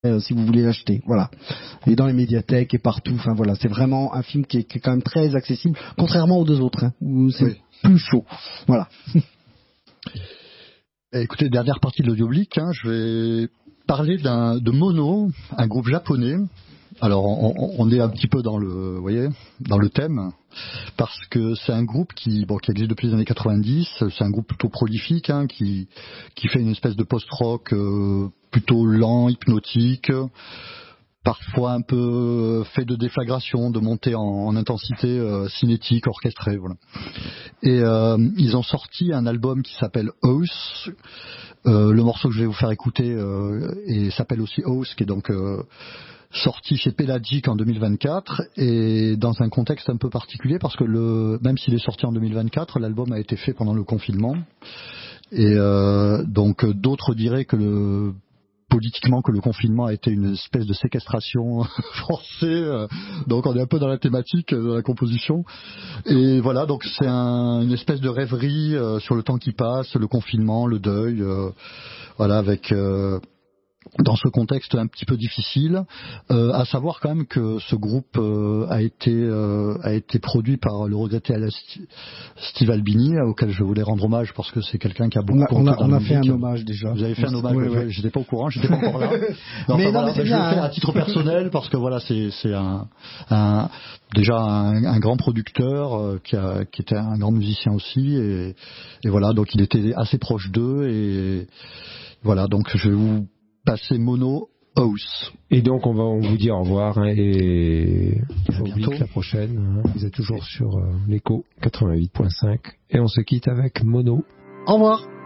si vous voulez l'acheter, voilà. Et dans les médiathèques et partout, enfin voilà, c'est vraiment un film qui est quand même très accessible, contrairement aux deux autres, hein, où c'est plus chaud. Voilà. Écoutez, dernière partie de l'audioblique, je vais parler de Mono, un groupe japonais. Alors on est un petit peu dans le thème, parce que c'est un groupe qui existe depuis les années 90. C'est un groupe plutôt prolifique, qui fait une espèce de post-rock plutôt lent, hypnotique, parfois un peu fait de déflagration, de montée en intensité cinétique, orchestrée, voilà. Et ils ont sorti un album qui s'appelle House. Le morceau que je vais vous faire écouter s'appelle aussi House, qui est donc sorti chez Pelagic en 2024, et dans un contexte un peu particulier, parce que même s'il est sorti en 2024, l'album a été fait pendant le confinement, et donc d'autres diraient que politiquement que le confinement a été une espèce de séquestration forcée, donc on est un peu dans la thématique de la composition, et voilà, donc c'est une espèce de rêverie sur le temps qui passe, le confinement, le deuil, voilà, avec dans ce contexte un petit peu difficile, à savoir quand même que ce groupe a été produit par le regretté Steve Albini, auquel je voulais rendre hommage parce que c'est quelqu'un qui a beaucoup compté dans la musique. On a fait un hommage déjà. Vous avez fait un hommage, oui. J'étais pas au courant, j'étais pas encore là. Mais je le fais à titre personnel parce que voilà, c'est déjà un grand producteur qui était un grand musicien aussi, et voilà, donc il était assez proche d'eux, et voilà, donc je vais vous passer Mono House. Et donc on vous dit au revoir, et à bientôt. La prochaine, vous êtes toujours sur l'écho 88.5, et on se quitte avec Mono. Au revoir.